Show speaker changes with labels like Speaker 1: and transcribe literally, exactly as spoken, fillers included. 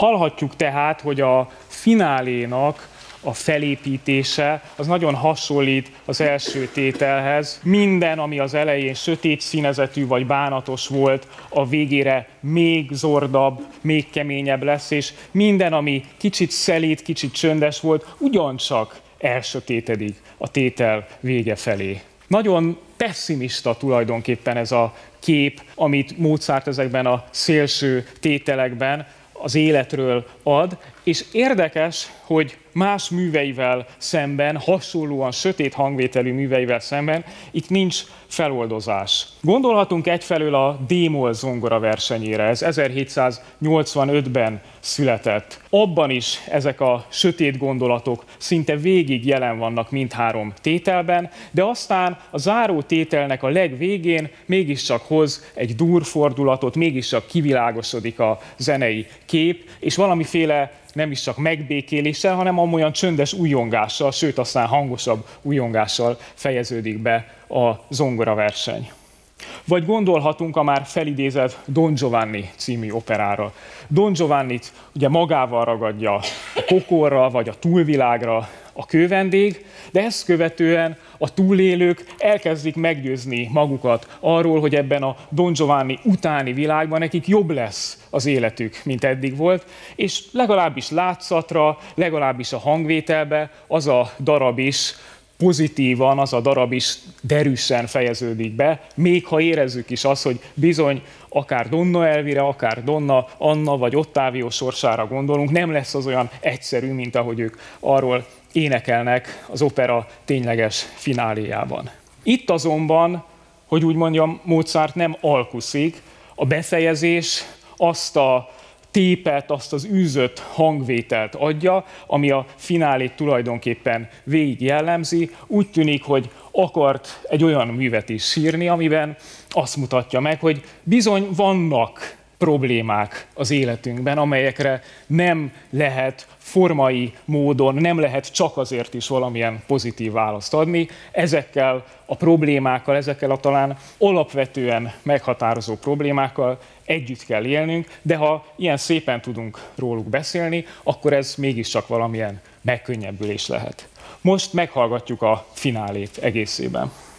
Speaker 1: Hallhatjuk tehát, hogy a finálénak a felépítése az nagyon hasonlít az első tételhez. Minden, ami az elején sötét színezetű vagy bánatos volt, a végére még zordabb, még keményebb lesz, és minden, ami kicsit szelíd, kicsit csöndes volt, ugyancsak elsötétedik a tétel vége felé. Nagyon pesszimista tulajdonképpen ez a kép, amit Mozart ezekben a szélső tételekben az életről ad, és érdekes, hogy más műveivel szemben, hasonlóan sötét hangvételű műveivel szemben, itt nincs feloldozás. Gondolhatunk egyfelől a D-moll zongora versenyére, ez ezerhétszáznyolcvanötben született. Abban is ezek a sötét gondolatok szinte végig jelen vannak mindhárom tételben, de aztán a záró tételnek a legvégén mégiscsak hoz egy durfordulatot, mégiscsak kivilágosodik a zenei kép, és valamiféle nem is csak megbékéléssel, hanem amolyan csöndes újjongással, sőt aztán hangosabb újjongással fejeződik be a zongoraverseny. Vagy gondolhatunk a már felidézett Don Giovanni című operára. Don Giovannit ugye magával ragadja a pokolra, vagy a túlvilágra a kővendég, de ezt követően a túlélők elkezdik meggyőzni magukat arról, hogy ebben a Don Giovanni utáni világban nekik jobb lesz az életük, mint eddig volt, és legalábbis látszatra, legalábbis a hangvételbe az a darab is pozitívan, az a darab is derűsen fejeződik be, még ha érezzük is azt, hogy bizony akár Donna Elvire, akár Donna Anna vagy Ottavio sorsára gondolunk, nem lesz az olyan egyszerű, mint ahogy ők arról énekelnek az opera tényleges fináléjában. Itt azonban, hogy úgy mondjam, Mozart nem alkuszik, a befejezés azt a tépet, azt az űzött hangvételt adja, ami a finálét tulajdonképpen végig jellemzi. Úgy tűnik, hogy akart egy olyan művet is sírni, amiben azt mutatja meg, hogy bizony vannak problémák az életünkben, amelyekre nem lehet formai módon, nem lehet csak azért is valamilyen pozitív választ adni. Ezekkel a problémákkal, ezekkel a talán alapvetően meghatározó problémákkal együtt kell élnünk, de ha ilyen szépen tudunk róluk beszélni, akkor ez mégiscsak valamilyen megkönnyebbülés lehet. Most meghallgatjuk a finálét egészében.